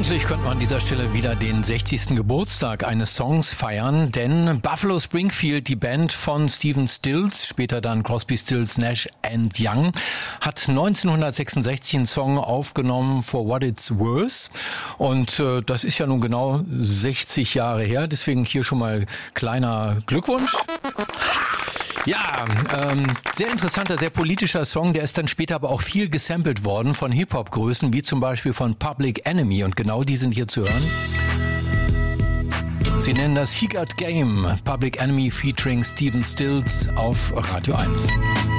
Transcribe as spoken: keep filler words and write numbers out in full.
Eigentlich könnte man an dieser Stelle wieder den sechzigsten Geburtstag eines Songs feiern, denn Buffalo Springfield, die Band von Stephen Stills, später dann Crosby, Stills, Nash and Young, hat neunzehnhundertsechsundsechzig einen Song aufgenommen, For What It's Worth. Und äh, das ist ja nun genau sechzig Jahre her, deswegen hier schon mal kleiner Glückwunsch. Ja, ähm, sehr interessanter, sehr politischer Song, der ist dann später aber auch viel gesampelt worden von Hip-Hop-Größen, wie zum Beispiel von Public Enemy, und genau die sind hier zu hören. Sie nennen das He Got Game, Public Enemy featuring Stephen Stills auf Radio eins.